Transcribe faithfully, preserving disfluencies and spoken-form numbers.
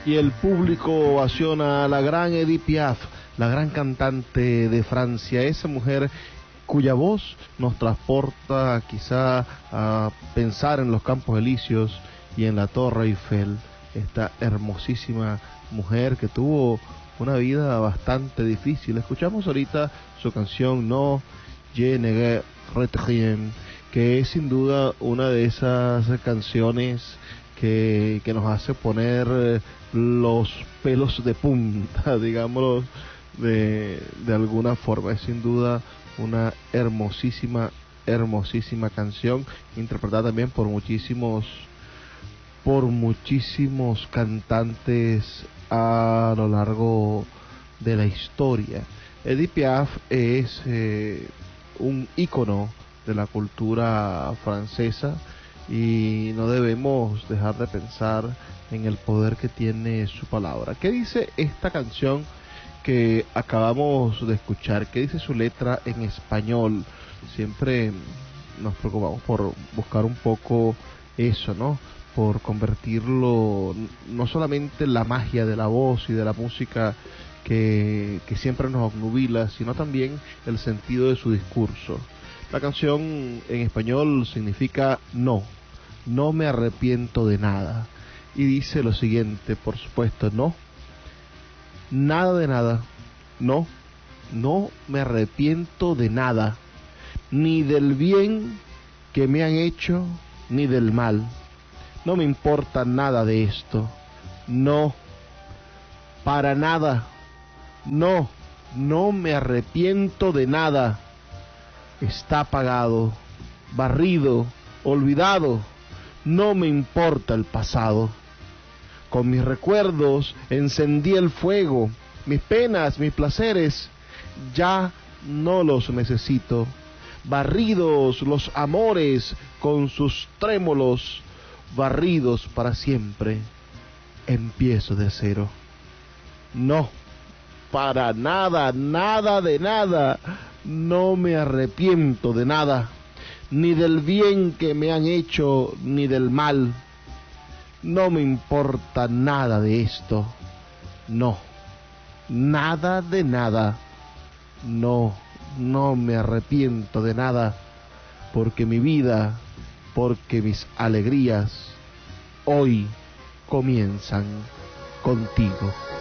y el público ovaciona a la gran Edith Piaf, la gran cantante de Francia, esa mujer cuya voz nos transporta quizá a pensar en los Campos Elíseos y en la Torre Eiffel, esta hermosísima mujer que tuvo una vida bastante difícil. Escuchamos ahorita su canción No Je ne regrette rien, que es sin duda una de esas canciones que, que nos hace poner los pelos de punta, digámoslo de, de alguna forma. Es sin duda una hermosísima, hermosísima canción, interpretada también por muchísimos, por muchísimos cantantes a lo largo de la historia. Edith Piaf es eh, un ícono de la cultura francesa y no debemos dejar de pensar en el poder que tiene su palabra. ¿Qué dice esta canción que acabamos de escuchar? ¿Qué dice su letra en español? Siempre nos preocupamos por buscar un poco eso, ¿no? Por convertirlo, no solamente la magia de la voz y de la música que, que siempre nos obnubila, sino también el sentido de su discurso. La canción en español significa no, no me arrepiento de nada. Y dice lo siguiente, por supuesto, no, nada de nada, no, no me arrepiento de nada, ni del bien que me han hecho, ni del mal. No me importa nada de esto, no, para nada, no, no me arrepiento de nada. Está pagado, barrido, olvidado, no me importa el pasado. Con mis recuerdos encendí el fuego, mis penas, mis placeres, ya no los necesito. Barridos los amores con sus trémolos, barridos para siempre, empiezo de cero. No, para nada, nada de nada, no me arrepiento de nada, ni del bien que me han hecho, ni del mal. No me importa nada de esto, no, nada de nada, no, no me arrepiento de nada, porque mi vida, porque mis alegrías hoy comienzan contigo.